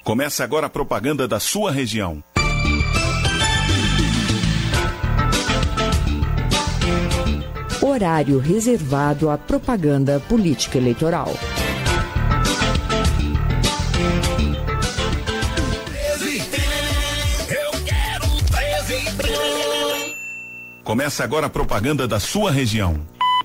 Começa agora a propaganda da sua região. Horário reservado à propaganda política eleitoral. Começa agora a propaganda da sua região.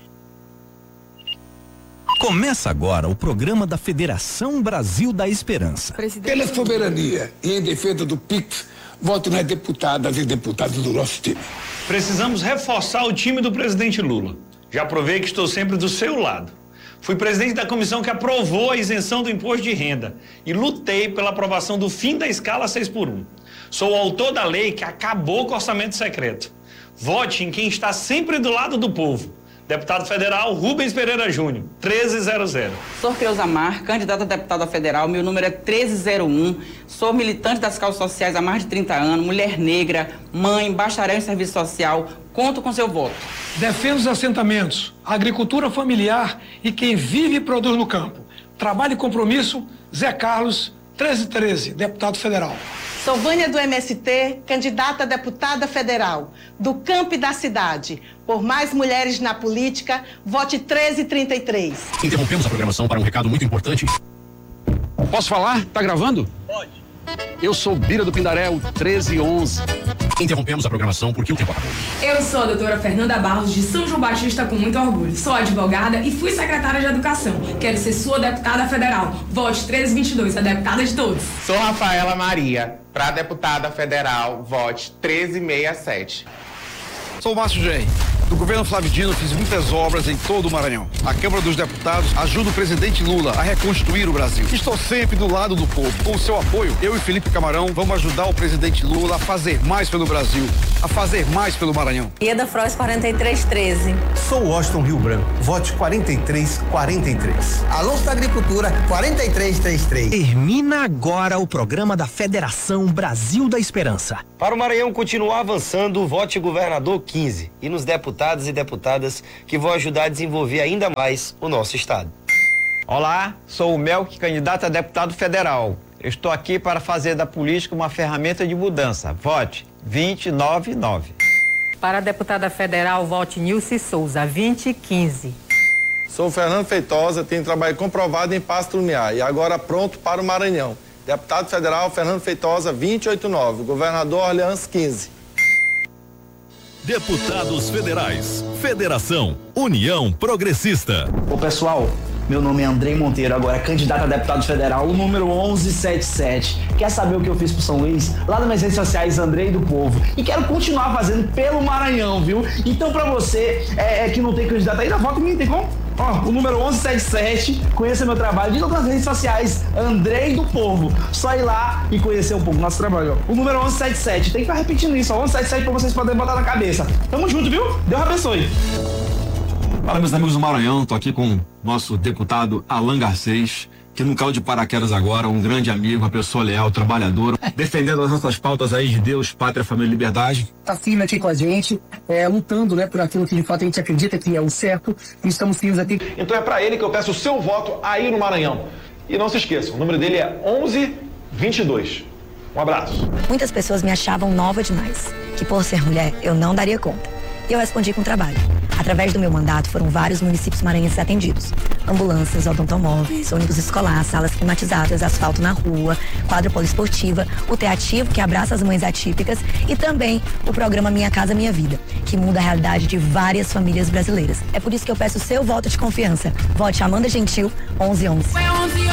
Começa agora o programa da Federação Brasil da Esperança. Pela soberania e em defesa do PIX, voto nas deputadas e deputados do nosso time. Precisamos reforçar o time do presidente Lula. Já provei que estou sempre do seu lado. Fui presidente da comissão que aprovou a isenção do imposto de renda e lutei pela aprovação do fim da escala 6x1. Sou o autor da lei que acabou com o orçamento secreto. Vote em quem está sempre do lado do povo. Deputado federal Rubens Pereira Júnior, 1300. Sou Creusamar, candidata a deputada federal, meu número é 1301. Sou militante das causas sociais há mais de 30 anos, mulher negra, mãe, bacharel em serviço social. Conto com seu voto. Defendo os assentamentos, a agricultura familiar e quem vive e produz no campo. Trabalho e compromisso, Zé Carlos, 1313, deputado federal. Sou Vânia do MST, candidata a deputada federal, do campo e da cidade. Por mais mulheres na política, vote 1333. Interrompemos a programação para um recado muito importante. Posso falar? Tá gravando? Pode. Eu sou Bira do Pindaré, o 1311. Interrompemos a programação porque o tempo acabou. Eu sou a doutora Fernanda Barros, de São João Batista, com muito orgulho. Sou advogada e fui secretária de Educação. Quero ser sua deputada federal. Vote 1322, a deputada de todos. Sou Rafaela Maria, para deputada federal, vote 1367. Sou o Márcio Gen. Do governo Flávio Dino fiz muitas obras em todo o Maranhão. A Câmara dos Deputados ajuda o presidente Lula a reconstruir o Brasil. Estou sempre do lado do povo. Com o seu apoio, eu e Felipe Camarão vamos ajudar o presidente Lula a fazer mais pelo Brasil, a fazer mais pelo Maranhão. Ieda Frois, 4313. Sou Washington Rio Branco. Vote 4343. Alonso da Agricultura, 4333. Termina agora o programa da Federação Brasil da Esperança. Para o Maranhão continuar avançando, vote governador 15 e nos deputados e deputadas que vão ajudar a desenvolver ainda mais o nosso estado. Olá, sou o Melk, candidato a deputado federal. Eu estou aqui para fazer da política uma ferramenta de mudança. Vote 299. Para a deputada federal, vote Nilce Souza, 2015. Sou Fernando Feitosa, tenho trabalho comprovado em Pasto Lumiar e agora pronto para o Maranhão. Deputado federal Fernando Feitosa, 289. Governador Orleans, 15. Deputados Federais, Federação, União Progressista. Ô pessoal, meu nome é Andrei Monteiro, agora candidato a deputado federal, o número 1177. Quer saber o que eu fiz pro São Luís? Lá nas minhas redes sociais, Andrei do Povo. E quero continuar fazendo pelo Maranhão, viu? Então pra você que não tem candidato ainda, vota em mim, tem como? Ó, o número 1177, conheça meu trabalho, de novo nas redes sociais, Andrei do Povo. Só ir lá e conhecer um pouco do nosso trabalho, ó. O número 1177, tem que estar repetindo isso, ó, 1177 pra vocês poderem botar na cabeça. Tamo junto, viu? Deus abençoe. Fala, meus amigos do Maranhão, tô aqui com o nosso deputado Alan Garcês, que não caiu de paraquedas agora, um grande amigo, uma pessoa leal, trabalhadora, defendendo as nossas pautas aí de Deus, pátria, família e liberdade. Tá firme aqui com a gente, lutando, né, por aquilo que de fato a gente acredita que é o certo, e estamos firmes aqui. Então é pra ele que eu peço o seu voto aí no Maranhão. E não se esqueçam, o número dele é 1122. Um abraço. Muitas pessoas me achavam nova demais, que por ser mulher eu não daria conta. E eu respondi com trabalho. Através do meu mandato, foram vários municípios maranhenses atendidos. Ambulâncias, odontomóveis, ônibus escolar, salas climatizadas, asfalto na rua, quadra poliesportiva, o Teativo, que abraça as mães atípicas, e também o programa Minha Casa Minha Vida, que muda a realidade de várias famílias brasileiras. É por isso que eu peço o seu voto de confiança. Vote Amanda Gentil, 1111.